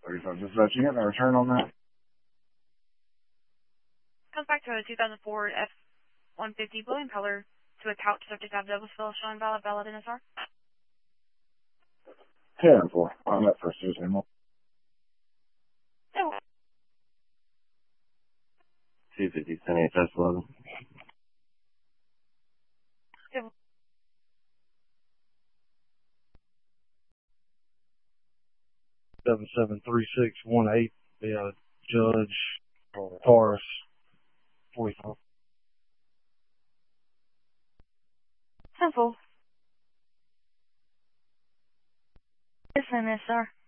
35. Just about you getting a return on that? Comes back to a 2004 F-150 blue in color to a couch subject out of Douglasville showing valid NSR. 10-4. I'm up for Susan. 250 10HS 11. 773618. Yeah, Judge Taurus 45. 10-4. Yes, NSR.